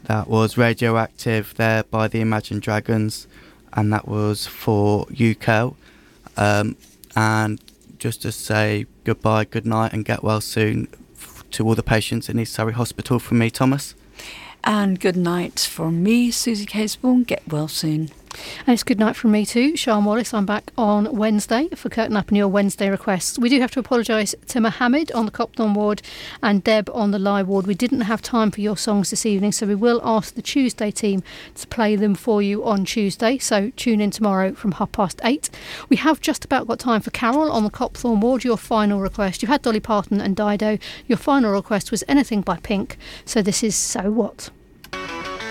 That was Radioactive there by the Imagine Dragons, and that was for UCO. And just to say goodbye, good night, and get well soon to all the patients in East Surrey Hospital from me, Thomas. And good night from me, Susie Caseborn. Get well soon. And it's good night from me too, Sian Wallace. I'm back on Wednesday for Curtain Up and your Wednesday requests. We do have to apologise to Mohammed on the Copthorne ward and Deb on the Lye ward. We didn't have time for your songs this evening, so we will ask the Tuesday team to play them for you on Tuesday. So tune in tomorrow from 8:30. We have just about got time for Carol on the Copthorne ward. Your final request. You had Dolly Parton and Dido. Your final request was anything by Pink. So this is So What?